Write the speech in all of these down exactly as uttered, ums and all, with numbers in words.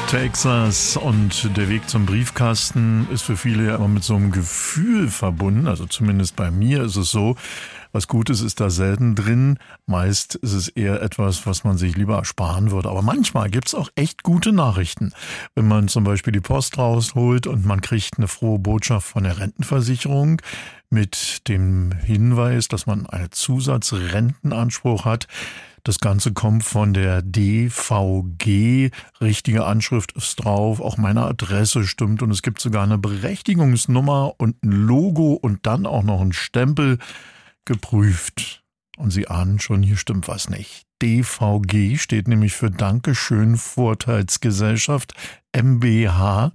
Texas, und der Weg zum Briefkasten ist für viele ja immer mit so einem Gefühl verbunden, also zumindest bei mir ist es so. Was Gutes ist da selten drin, meist ist es eher etwas, was man sich lieber ersparen würde. Aber manchmal gibt's auch echt gute Nachrichten. Wenn man zum Beispiel die Post rausholt und man kriegt eine frohe Botschaft von der Rentenversicherung mit dem Hinweis, dass man einen Zusatzrentenanspruch hat. Das Ganze kommt von der D V G, richtige Anschrift ist drauf, auch meine Adresse stimmt und es gibt sogar eine Berechtigungsnummer und ein Logo und dann auch noch ein Stempel. Geprüft. Und Sie ahnen schon, hier stimmt was nicht. D V G steht nämlich für Dankeschön Vorteilsgesellschaft M B H.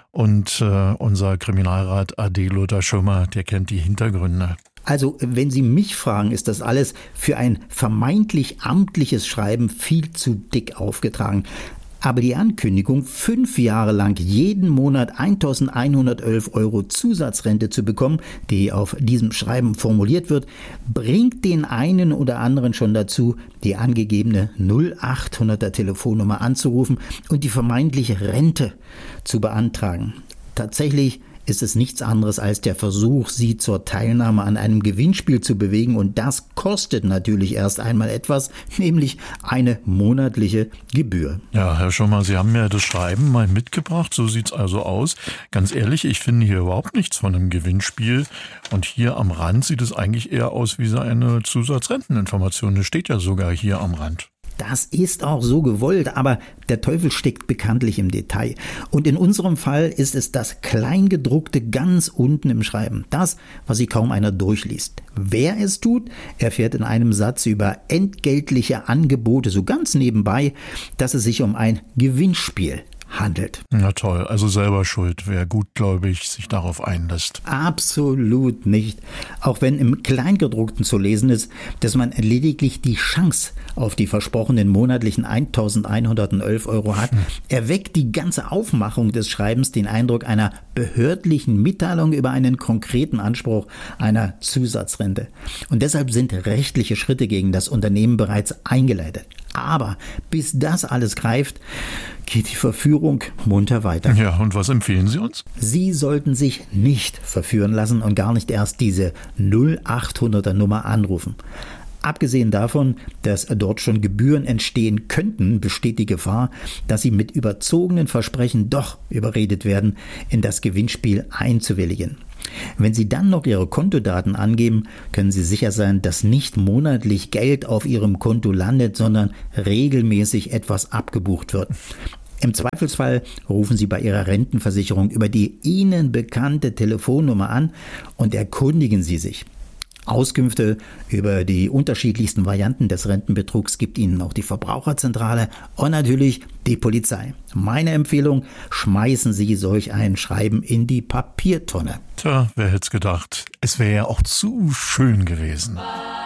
Und äh, unser Kriminalrat A D Lothar Schummer, der kennt die Hintergründe. Also, wenn Sie mich fragen, ist das alles für ein vermeintlich amtliches Schreiben viel zu dick aufgetragen. Aber die Ankündigung, fünf Jahre lang jeden Monat eintausendeinhundertelf Euro Zusatzrente zu bekommen, die auf diesem Schreiben formuliert wird, bringt den einen oder anderen schon dazu, die angegebene null achthunderter Telefonnummer anzurufen und die vermeintliche Rente zu beantragen. Tatsächlich ist es nichts anderes als der Versuch, Sie zur Teilnahme an einem Gewinnspiel zu bewegen, und das kostet natürlich erst einmal etwas, nämlich eine monatliche Gebühr. Ja, Herr Schummer, Sie haben mir das Schreiben mal mitgebracht, so sieht's also aus. Ganz ehrlich, ich finde hier überhaupt nichts von einem Gewinnspiel, und hier am Rand sieht es eigentlich eher aus wie so eine Zusatzrenteninformation. Das steht ja sogar hier am Rand. Das ist auch so gewollt, aber der Teufel steckt bekanntlich im Detail. Und in unserem Fall ist es das Kleingedruckte ganz unten im Schreiben. Das, was sich kaum einer durchliest. Wer es tut, erfährt in einem Satz über entgeltliche Angebote so ganz nebenbei, dass es sich um ein Gewinnspiel handelt. Na toll, also selber schuld, wer gutgläubig sich darauf einlässt. Absolut nicht. Auch wenn im Kleingedruckten zu lesen ist, dass man lediglich die Chance auf die versprochenen monatlichen eintausendeinhundertelf Euro hat, erweckt die ganze Aufmachung des Schreibens den Eindruck einer behördlichen Mitteilung über einen konkreten Anspruch einer Zusatzrente. Und deshalb sind rechtliche Schritte gegen das Unternehmen bereits eingeleitet. Aber bis das alles greift, geht die Verführung munter weiter. Ja, und was empfehlen Sie uns? Sie sollten sich nicht verführen lassen und gar nicht erst diese null achthunderter Nummer anrufen. Abgesehen davon, dass dort schon Gebühren entstehen könnten, besteht die Gefahr, dass Sie mit überzogenen Versprechen doch überredet werden, in das Gewinnspiel einzuwilligen. Wenn Sie dann noch Ihre Kontodaten angeben, können Sie sicher sein, dass nicht monatlich Geld auf Ihrem Konto landet, sondern regelmäßig etwas abgebucht wird. Im Zweifelsfall rufen Sie bei Ihrer Rentenversicherung über die Ihnen bekannte Telefonnummer an und erkundigen Sie sich. Auskünfte über die unterschiedlichsten Varianten des Rentenbetrugs gibt Ihnen auch die Verbraucherzentrale und natürlich die Polizei. Meine Empfehlung, schmeißen Sie solch ein Schreiben in die Papiertonne. Tja, wer hätte es gedacht? Es wäre ja auch zu schön gewesen.